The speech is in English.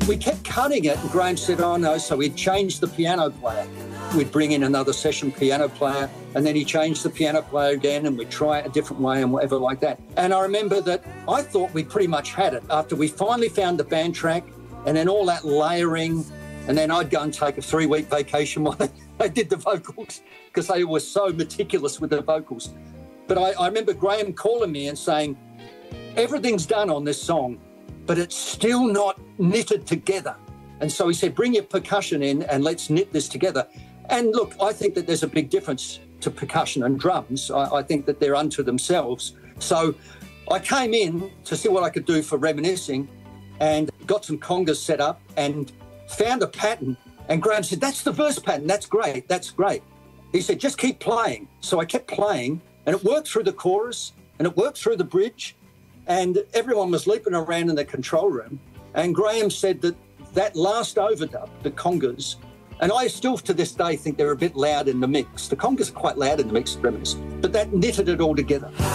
we kept cutting it, and Graham said, oh no, so we'd change the piano player. We'd bring in another session piano player, and then he changed the piano player again, and we'd try it a different way and whatever like that. And I remember that I thought we pretty much had it after we finally found the band track, and then all that layering, and then I'd go and take a 3-week vacation while they did the vocals because they were so meticulous with the vocals. But I remember Graham calling me and saying, everything's done on this song, but it's still not knitted together. And so he said, bring your percussion in and let's knit this together. And look, I think that there's a big difference to percussion and drums. I think that they're unto themselves. So I came in to see what I could do for Reminiscing and got some congas set up and found a pattern. And Graham said, that's the verse pattern. That's great. That's great. He said, just keep playing. So I kept playing and it worked through the chorus and it worked through the bridge and everyone was leaping around in the control room. And Graham said that last overdub, the congas, and I still to this day think they're a bit loud in the mix. The congas are quite loud in the mix, but that knitted it all together.